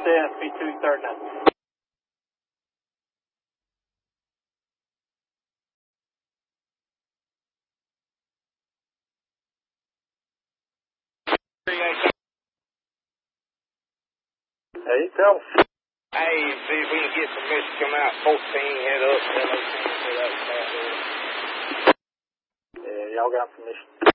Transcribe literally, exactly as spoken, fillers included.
S P two thirty-nine. Hey, tell me. Hey, see if we can get some mission come out. fourteen, head up, head up, head up, head up. Yeah, y'all got permission.